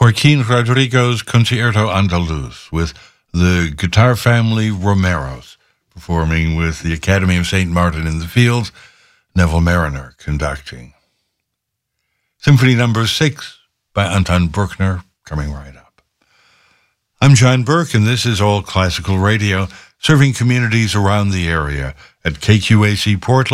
Joaquin Rodrigo's Concierto Andaluz with the guitar family Romeros, performing with the Academy of St. Martin in the Fields, Neville Mariner conducting. Symphony No. 6 by Anton Bruckner, coming right up. I'm John Burke, and this is All Classical Radio, serving communities around the area at KQAC Portland,